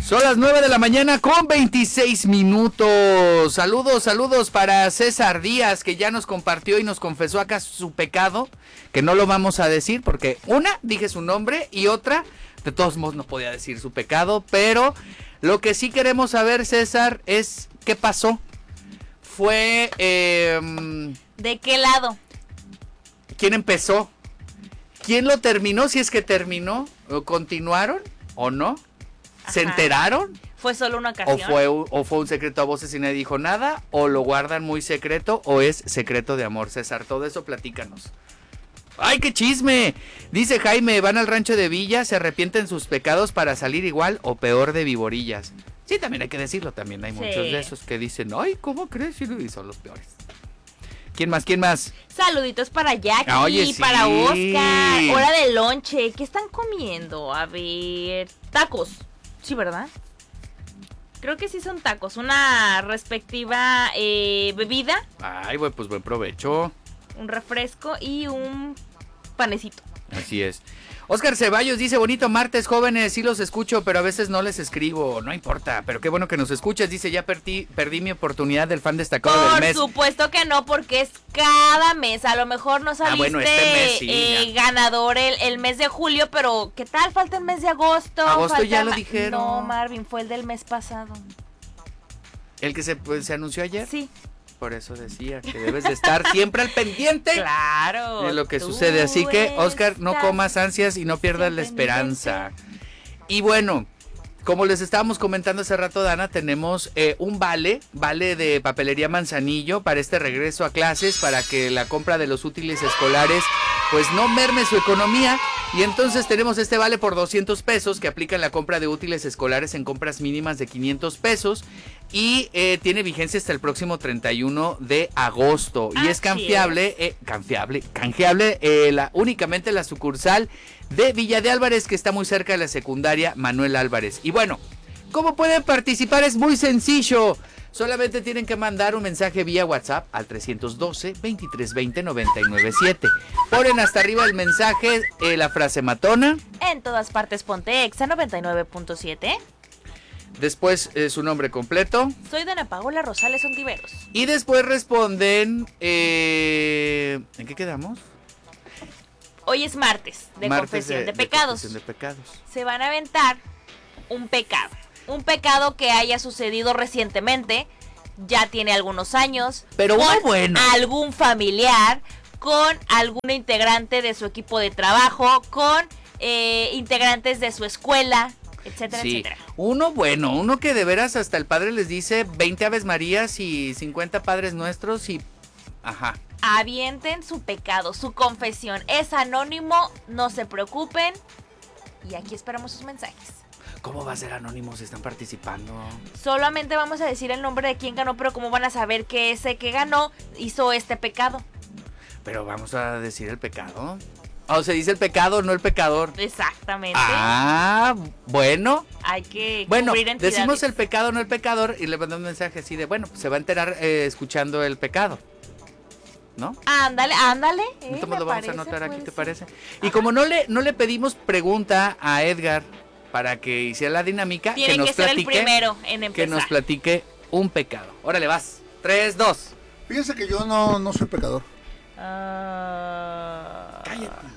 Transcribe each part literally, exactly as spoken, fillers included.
Son las nueve de la mañana con veintiséis minutos. Saludos, saludos para César Díaz, que ya nos compartió y nos confesó acá su pecado, que no lo vamos a decir porque una, dije su nombre, y otra, de todos modos no podía decir su pecado, pero lo que sí queremos saber, César, es qué pasó. Fue... Eh, ¿De qué lado? ¿Quién empezó? ¿Quién lo terminó? Si es que terminó, ¿o continuaron o no? ¿Se Ajá. enteraron? ¿Fue solo una ocasión? ¿O fue, o fue un secreto a voces y nadie dijo nada? ¿O lo guardan muy secreto? ¿O es secreto de amor, César? Todo eso platícanos. ¡Ay, qué chisme! Dice Jaime, van al rancho de Villa, se arrepienten sus pecados para salir igual o peor de viborillas. Sí, también hay que decirlo, también hay sí. muchos de esos que dicen, ¡ay, cómo crees! Y son los peores. ¿Quién más? ¿Quién más? Saluditos para Jackie, ah, oye, sí. para Oscar. Hora de lonche. ¿Qué están comiendo? A ver, tacos. Sí, ¿verdad? Creo que sí son tacos. Una respectiva eh, bebida. Ay, bueno, pues buen provecho. Un refresco y un panecito. Así es. Oscar Ceballos dice, bonito martes, jóvenes, sí los escucho, pero a veces no les escribo, no importa, pero qué bueno que nos escuchas, dice, ya perdí, perdí mi oportunidad del fan destacado Por del mes. Por supuesto que no, porque es cada mes, a lo mejor no saliste ah, bueno, este mes, sí, eh, ganador el, el mes de julio, pero ¿qué tal? Falta el mes de agosto. Agosto falta ya lo dijeron. No, Marvin, fue el del mes pasado. ¿El que se, pues, se anunció ayer? Sí. Por eso decía que debes de estar siempre al pendiente claro, de lo que sucede. Así que, Oscar, no comas ansias y no pierdas la esperanza. Y bueno, como les estábamos comentando hace rato, Dana, tenemos eh, un vale, vale de Papelería Manzanillo para este regreso a clases, para que la compra de los útiles escolares pues no merme su economía. Y entonces tenemos este vale por doscientos pesos que aplica en la compra de útiles escolares en compras mínimas de quinientos pesos y eh, tiene vigencia hasta el próximo treinta y uno de agosto. Y Así es canjeable, eh, canjeable, canjeable eh, la, únicamente la sucursal de Villa de Álvarez, que está muy cerca de la secundaria Manuel Álvarez. Y bueno, ¿cómo pueden participar? Es muy sencillo. Solamente tienen que mandar un mensaje vía WhatsApp al trescientos doce, veintitrés veinte, noventa y nueve siete. Ponen hasta arriba el mensaje, eh, la frase matona. En todas partes ponte Exa noventa y nueve punto siete. Después eh, su nombre completo. Soy Dana Paola Rosales Ontiveros. Y después responden... Eh, ¿En qué quedamos? Hoy es martes de martes confesión de, de, de, pecados. de confesión de pecados. Se van a aventar un pecado. Un pecado que haya sucedido recientemente, ya tiene algunos años, pero con uno bueno. algún familiar, con algún integrante de su equipo de trabajo, con eh, integrantes de su escuela, etcétera, sí. etcétera. Uno bueno, uno que de veras hasta el padre les dice veinte Aves Marías y cincuenta Padres Nuestros y... Ajá. Avienten su pecado, su confesión. Es anónimo, no se preocupen. Y aquí esperamos sus mensajes. ¿Cómo va a ser anónimo si están participando? Solamente vamos a decir el nombre de quién ganó, pero ¿cómo van a saber que ese que ganó hizo este pecado? Pero vamos a decir el pecado. O se dice el pecado, no el pecador. Exactamente. Ah, bueno. Hay que bueno, cubrir entidades. Decimos el pecado, no el pecador, y le mandamos un mensaje así de, bueno, pues se va a enterar eh, escuchando el pecado. ¿No? Ándale, ándale. Eh, Entonces lo vamos parece, a anotar aquí, pues, ¿te parece? Y como no le, no le pedimos pregunta a Edgar para que hiciera la dinámica, tiene que nos que ser platique, el primero en empezar. Que nos platique un pecado. Órale, vas. Tres, dos. Fíjense que yo no, no soy pecador. Uh... Cállate.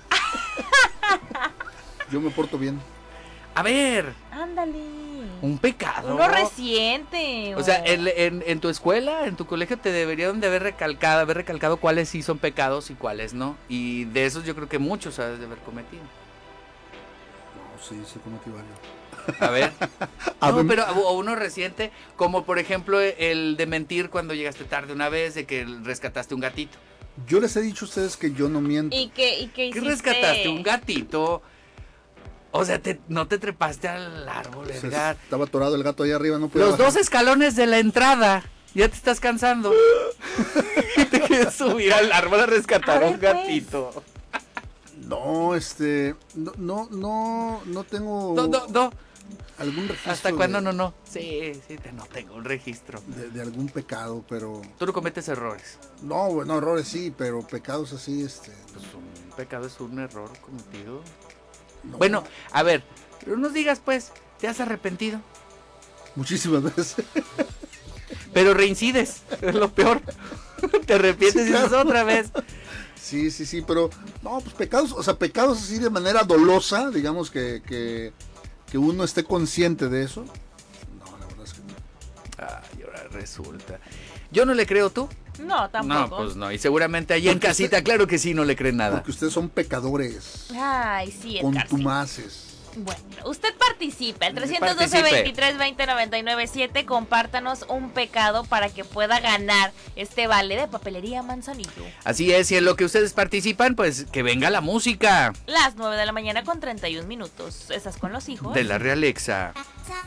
Yo me porto bien. A ver. Ándale. Un pecado. Uno reciente. O, o sea, en, en, en tu escuela, en tu colegio, te deberían de haber recalcado, haber recalcado cuáles sí son pecados y cuáles no. Y de esos yo creo que muchos has de haber cometido. No, sí, sí cometí varios. A ver. A no, ver. Pero o uno reciente, como por ejemplo el de mentir cuando llegaste tarde una vez, de que rescataste un gatito. Yo les he dicho a ustedes que yo no miento. ¿Y qué, y qué hiciste? ¿Qué rescataste? Un gatito. O sea, te, no te trepaste al árbol, pues Edgar. Estaba atorado el gato ahí arriba, no podía Los bajar. dos escalones de la entrada. Ya te estás cansando. Y te quieres subir al árbol a rescatar a un gatito. Pues. No, este, no, no, no, no tengo. No, no, no. ¿Algún registro? ¿Hasta cuándo no, no? Sí, sí, no tengo un registro. De, de algún pecado, pero... ¿Tú no cometes errores? No, bueno, errores sí, pero pecados así, este... Pues un pecado es un error cometido. No. Bueno, a ver, no nos digas pues, ¿te has arrepentido? Muchísimas veces. Pero reincides, es lo peor. Te arrepientes sí, claro. Y dices otra vez. Sí, sí, sí, pero no, pues pecados, o sea, pecados así de manera dolosa, digamos que, que, que uno esté consciente de eso. No, la verdad es que no. Ay, ahora resulta. Yo no le creo, ¿tú? No, tampoco. No, pues no, y seguramente allá en casita, usted, claro que sí, no le creen nada. Porque ustedes son pecadores. Ay, sí, contumaces. Bueno, usted participa, el tres uno dos, veintitrés veinte, noventa y nueve siete, compártanos un pecado para que pueda ganar este vale de Papelería Manzanillo. Así es, y en lo que ustedes participan, pues que venga la música. Las nueve de la mañana con treinta y un minutos, ¿estás con los hijos? De la Realexa.